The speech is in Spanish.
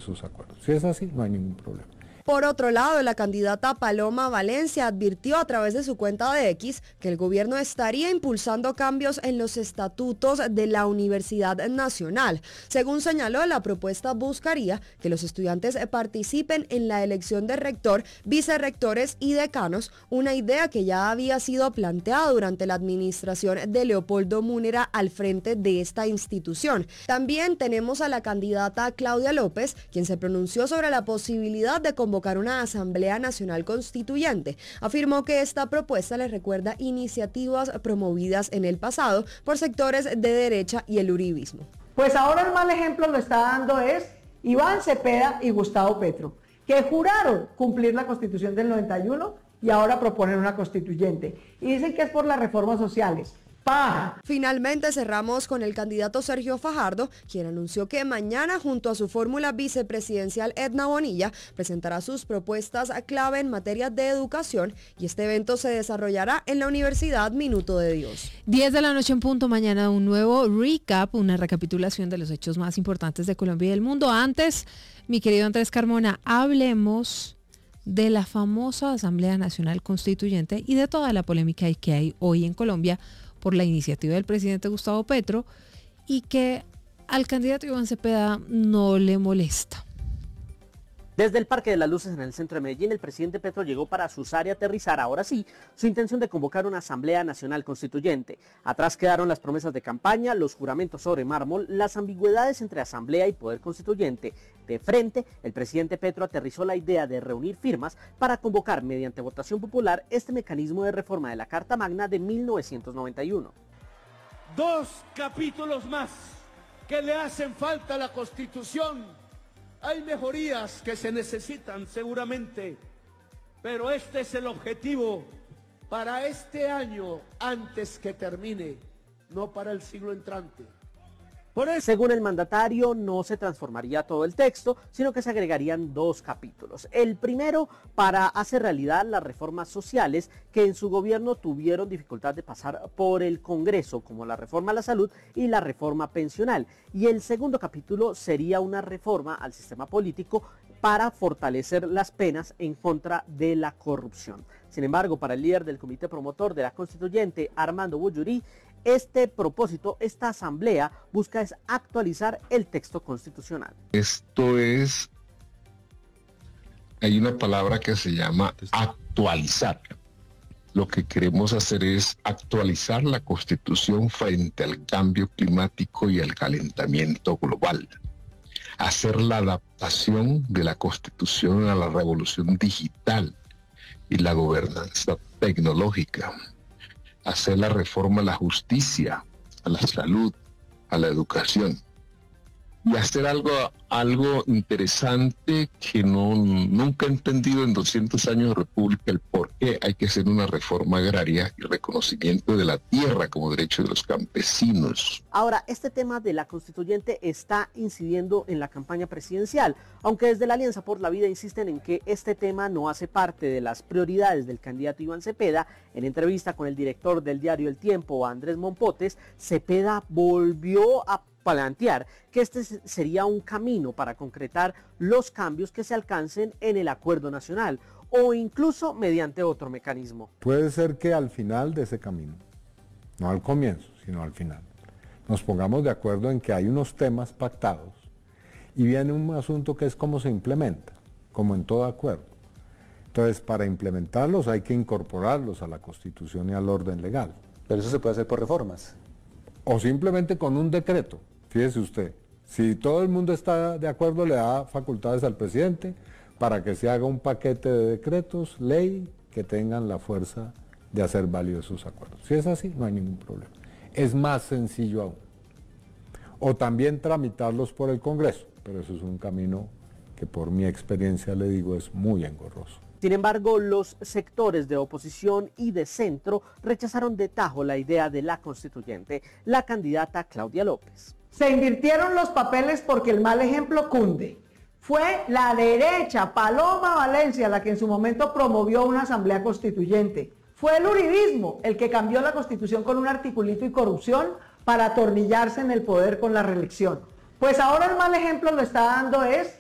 sus acuerdos. Si es así, no hay ningún problema. Por otro lado, la candidata Paloma Valencia advirtió a través de su cuenta de X que el gobierno estaría impulsando cambios en los estatutos de la Universidad Nacional. Según señaló, la propuesta buscaría que los estudiantes participen en la elección de rector, vicerrectores y decanos, una idea que ya había sido planteada durante la administración de Leopoldo Múnera al frente de esta institución. También tenemos a la candidata Claudia López, quien se pronunció sobre la posibilidad de convocar una Asamblea Nacional Constituyente. Afirmó que esta propuesta le recuerda iniciativas promovidas en el pasado por sectores de derecha y el uribismo. Pues ahora el mal ejemplo lo está dando es Iván Cepeda y Gustavo Petro, que juraron cumplir la Constitución del 91 y ahora proponen una constituyente. Y dicen que es por las reformas sociales. ¡Paja! Finalmente cerramos con el candidato Sergio Fajardo, quien anunció que mañana junto a su fórmula vicepresidencial Edna Bonilla presentará sus propuestas clave en materia de educación y este evento se desarrollará en la Universidad Minuto de Dios. 10 de la noche en punto, mañana un nuevo recap, una recapitulación de los hechos más importantes de Colombia y del mundo. Antes, mi querido Andrés Carmona, hablemos de la famosa Asamblea Nacional Constituyente y de toda la polémica que hay hoy en Colombia por la iniciativa del presidente Gustavo Petro y que al candidato Iván Cepeda no le molesta. Desde el Parque de las Luces en el centro de Medellín, el presidente Petro llegó para azuzar y aterrizar, ahora sí, su intención de convocar una Asamblea Nacional Constituyente. Atrás quedaron las promesas de campaña, los juramentos sobre mármol, las ambigüedades entre Asamblea y Poder Constituyente. De frente, el presidente Petro aterrizó la idea de reunir firmas para convocar mediante votación popular este mecanismo de reforma de la Carta Magna de 1991. 2 capítulos más que le hacen falta a la Constitución. Hay mejorías que se necesitan seguramente, pero este es el objetivo para este año antes que termine, no para el siglo entrante. Según el mandatario, no se transformaría todo el texto, sino que se agregarían 2 capítulos. El primero para hacer realidad las reformas sociales que en su gobierno tuvieron dificultad de pasar por el Congreso, como la reforma a la salud y la reforma pensional. Y el segundo capítulo sería una reforma al sistema político para fortalecer las penas en contra de la corrupción. Sin embargo, para el líder del comité promotor de la Constituyente, Armando Buyurí, este propósito, esta asamblea, busca es actualizar el texto constitucional. Esto es, hay una palabra que se llama actualizar. Lo que queremos hacer es actualizar la Constitución frente al cambio climático y al calentamiento global. Hacer la adaptación de la Constitución a la revolución digital y la gobernanza tecnológica. Hacer la reforma a la justicia, a la salud, a la educación. Y hacer algo interesante que nunca he entendido en 200 años de República, el por qué hay que hacer una reforma agraria y reconocimiento de la tierra como derecho de los campesinos. Ahora, este tema de la constituyente está incidiendo en la campaña presidencial, aunque desde la Alianza por la Vida insisten en que este tema no hace parte de las prioridades del candidato Iván Cepeda. En entrevista con el director del diario El Tiempo, Andrés Mompotes, Cepeda volvió a plantear que este sería un camino para concretar los cambios que se alcancen en el acuerdo nacional o incluso mediante otro mecanismo. Puede ser que al final de ese camino, no al comienzo, sino al final, nos pongamos de acuerdo en que hay unos temas pactados y viene un asunto que es cómo se implementa, como en todo acuerdo. Entonces, para implementarlos hay que incorporarlos a la Constitución y al orden legal. Pero eso se puede hacer por reformas. O simplemente con un decreto. Fíjese usted, si todo el mundo está de acuerdo, le da facultades al presidente para que se haga un paquete de decretos, ley, que tengan la fuerza de hacer válidos esos acuerdos. Si es así, no hay ningún problema. Es más sencillo aún. O también tramitarlos por el Congreso, pero eso es un camino que por mi experiencia le digo es muy engorroso. Sin embargo, los sectores de oposición y de centro rechazaron de tajo la idea de la constituyente, la candidata Claudia López. Se invirtieron los papeles porque el mal ejemplo cunde. Fue la derecha, Paloma Valencia, la que en su momento promovió una asamblea constituyente. Fue el uribismo el que cambió la Constitución con un articulito y corrupción para atornillarse en el poder con la reelección. Pues ahora el mal ejemplo lo está dando es